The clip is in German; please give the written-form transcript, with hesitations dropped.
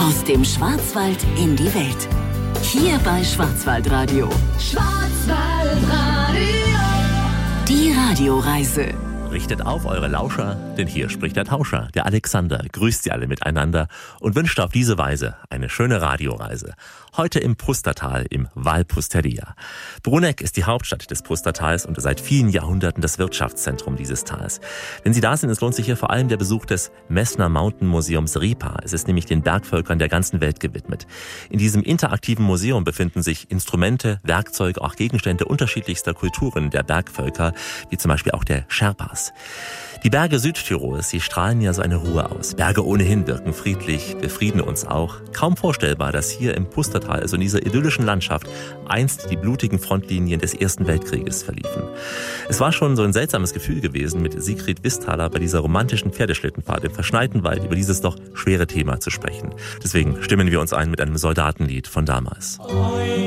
Aus dem Schwarzwald in die Welt. Hier bei Schwarzwaldradio. Schwarzwaldradio. Die Radioreise. Richtet auf eure Lauscher, denn hier spricht der Tauscher, der Alexander, grüßt sie alle miteinander und wünscht auf diese Weise eine schöne Radioreise. Heute im Pustertal im Val Pusteria. Bruneck ist die Hauptstadt des Pustertals und seit vielen Jahrhunderten das Wirtschaftszentrum dieses Tals. Wenn Sie da sind, es lohnt sich hier vor allem der Besuch des Messner Mountain Museums Ripa. Es ist nämlich den Bergvölkern der ganzen Welt gewidmet. In diesem interaktiven Museum befinden sich Instrumente, Werkzeuge, auch Gegenstände unterschiedlichster Kulturen der Bergvölker, wie zum Beispiel auch der Sherpas. Die Berge Südtirols, sie strahlen ja so eine Ruhe aus. Berge ohnehin wirken friedlich, befrieden uns auch. Kaum vorstellbar, dass hier im Pustertal, also in dieser idyllischen Landschaft, einst die blutigen Frontlinien des Ersten Weltkrieges verliefen. Es war schon so ein seltsames Gefühl gewesen, mit Sigrid Wisthaler bei dieser romantischen Pferdeschlittenfahrt im verschneiten Wald über dieses doch schwere Thema zu sprechen. Deswegen stimmen wir uns ein mit einem Soldatenlied von damals.